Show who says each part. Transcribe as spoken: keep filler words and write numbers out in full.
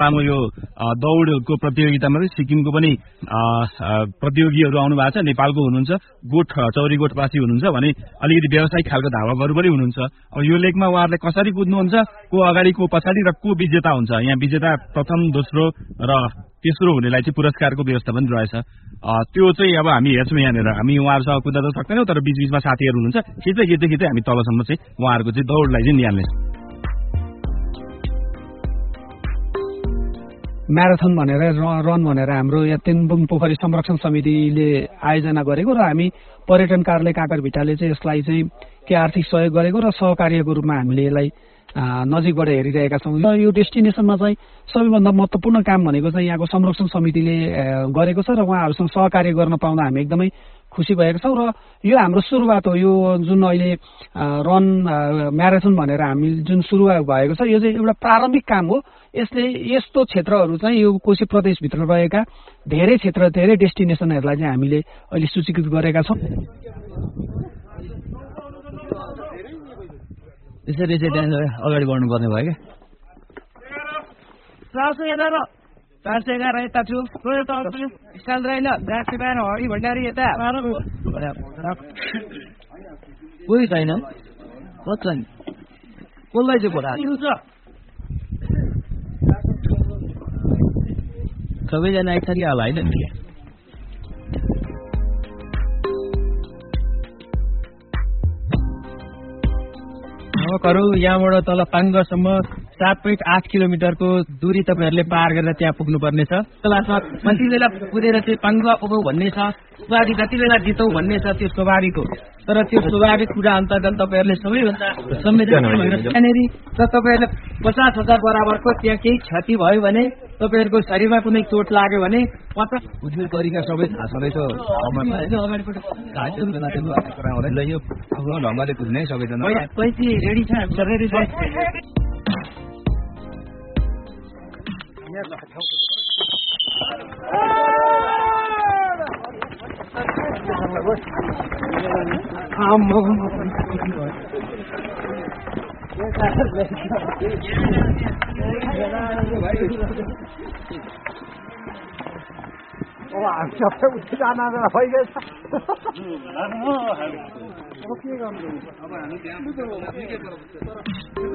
Speaker 1: लामो यो दौडको प्रतियोगितामा चाहिँ सिक्किमको पनि प्रतियोगीहरू आउनु भएको छ, नेपालको हुनुहुन्छ, गोठ चौरी गोठवासी हुनुहुन्छ भने अलिकति व्यावसायिक खालको धावकहरू पनि हुनुहुन्छ। अब यो लेकमा उहाँहरूले कसरी कुद्नुहुन्छ, को अगाडि को पछाडि र को विजेता हुन्छ, यहाँ विजेता प्रथम दोस्रो र तेस्रो हुनेलाई चाहिँ पुरस्कारको व्यवस्था पनि रहेछ। त्यो चाहिँ अब हामी हेर्छौँ यहाँनिर, हामी उहाँहरूसँग कुद्न त सक्दैनौँ, तर बिचबिचमा साथीहरू हुनुहुन्छ, खिच्दै खिच्दै खिच्दै हामी तलसम्म चाहिँ उहाँहरूको चाहिँ दौडलाई चाहिँ निहाल्नेछौँ।
Speaker 2: म्याराथन भनेर रन भनेर हाम्रो यहाँ तेन्बुङ पोखरी संरक्षण समितिले आयोजना गरेको र हामी पर्यटन कार्यालय काकरभिट्टाले चाहिँ यसलाई चाहिँ के आर्थिक सहयोग गरेको र सहकार्यको रूपमा हामीले यसलाई नजिकबाट हेरिरहेका छौँ। र यो डेस्टिनेसनमा चाहिँ सबैभन्दा महत्त्वपूर्ण काम भनेको चाहिँ यहाँको संरक्षण समितिले गरेको छ र उहाँहरूसँग सहकार्य गर्न पाउँदा हामी एकदमै खुसी भएका छौँ। र यो हाम्रो सुरुवात हो, यो जुन अहिले रन म्याराथन भनेर हामी जुन सुरुवात भएको छ यो चाहिँ एउटा प्रारम्भिक काम हो। यसले यस्तो क्षेत्रहरू चाहिँ यो कोशी प्रदेशभित्र रहेका धेरै क्षेत्र धेरै डेस्टिनेसनहरूलाई चाहिँ हामीले अहिले सूचीकृत गरेका छौँ।
Speaker 3: यसरी चाहिँ त्यहाँ अगाडि बढ्नुपर्ने भयो क्या।
Speaker 4: चार सय एघार चार सय एघार यता छु स्टाइल रहेन गाँसी बिहान हडी भण्डारी यता
Speaker 3: कोही छैन कसलाई कसलाई चाहिँ बोला सबैजना एकचोटि होला होइन।
Speaker 5: करू यहाँबाट तल पाङ्गसम्म सात पोइन्ट आठ किलोमिटरको दूरी तपाईँहरूले पार गरेर त्यहाँ पुग्नुपर्ने छ। क्लासमा कति बेला कुदेर चाहिँ पाङ्गुवा पुगौँ भन्ने छ, सुवारी कति बेला जितौँ भन्ने छ त्यो सवारीको। तर त्यो सवारी कुरा अन्तर्गत तपाईँहरूले सबैभन्दा संवेदनशील भएर त्यहाँनिर र तपाईँहरूले पचास हजार बराबरको त्यहाँ केही क्षति भयो भने तपाईँहरूको शरीरमा कुनै चोट लाग्यो भने पचास
Speaker 3: उद्योग तरिका सबै थाहा छँदैछ। यो ढङ्गले कुद्ने सबैजना
Speaker 4: पैसा रेडी छ रेडी छ।
Speaker 2: हामी सबै उठि जान भइगएछ।
Speaker 4: अब के गर्नु अब हामी